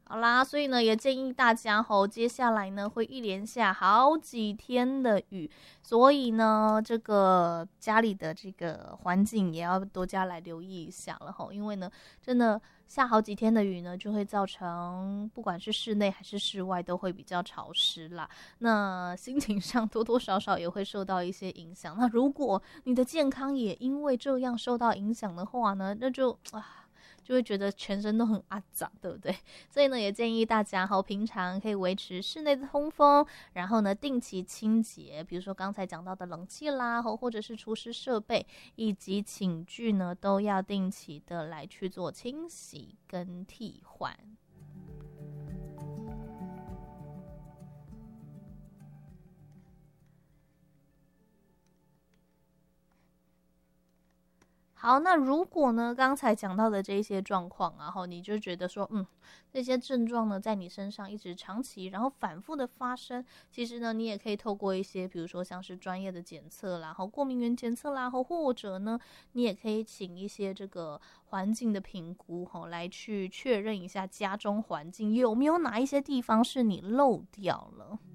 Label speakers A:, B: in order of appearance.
A: 好啦，所以呢，也建议大家接下来呢会一连下好几天的雨，所以呢，这个家里的这个环境也要多加来留意一下了因为呢，真的下好几天的雨呢，就会造成不管是室内还是室外都会比较潮湿啦。那心情上多多少少也会受到一些影响。那如果你的健康也因为这样受到影响的话呢，那就会觉得全身都很阿杂，对不对？所以呢，也建议大家平常可以维持室内的通风，然后呢，定期清洁，比如说刚才讲到的冷气啦，或者是除湿设备，以及寝具呢，都要定期的来去做清洗跟替换。好，那如果呢，刚才讲到的这些状况，然后你就觉得说，这些症状呢，在你身上一直长期，然后反复的发生，其实呢，你也可以透过一些，比如说像是专业的检测啦，然后过敏原检测啦，或者呢，你也可以请一些这个环境的评估，来去确认一下家中环境有没有哪一些地方是你漏掉了。